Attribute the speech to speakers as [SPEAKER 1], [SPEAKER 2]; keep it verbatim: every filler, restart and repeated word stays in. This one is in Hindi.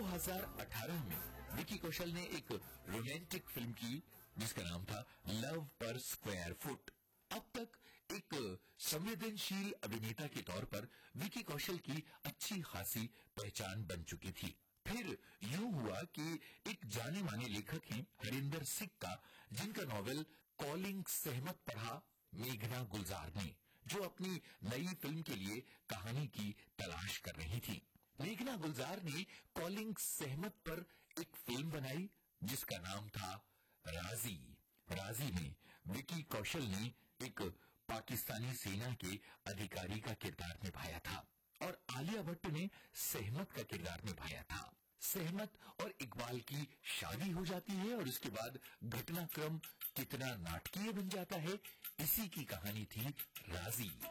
[SPEAKER 1] दो हज़ार अठारह में विकी कौशल ने एक रोमांटिक फिल्म की जिसका नाम था लव पर स्क्वायर फुट। अब तक एक संवेदनशील अभिनेता के तौर पर विकी कौशल की अच्छी खासी पहचान बन चुकी थी। फिर यूं हुआ कि एक जाने माने लेखक हैं हरिंदर सिंह का, जिनका नॉवेल कॉलिंग सहमत पढ़ा मेघना गुलजार ने, जो अपनी नई फिल्म के लिए कहानी की तलाश कर रही थी। मेघना गुलजार ने कॉलिंग सहमत पर एक फिल्म बनाई जिसका नाम था राजी। राजी में विकी कौशल ने एक पाकिस्तानी सेना के अधिकारी का किरदार निभाया था और आलिया भट्ट ने सहमत का किरदार निभाया था। सहमत और इकबाल की शादी हो जाती है और उसके बाद घटनाक्रम कितना नाटकीय बन जाता है, इसी की कहानी थी राजी।